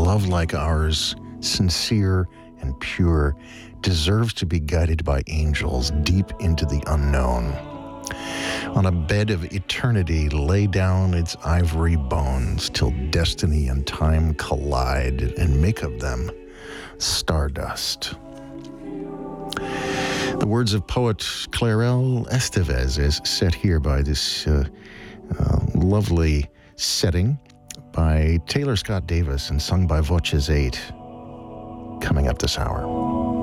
love like ours, sincere and pure, deserves to be guided by angels deep into the unknown. On a bed of eternity, lay down its ivory bones till destiny and time collide and make of them stardust. The words of poet Clarel Estevez is set here by this lovely setting by Taylor Scott Davis and sung by Voces 8, coming up this hour.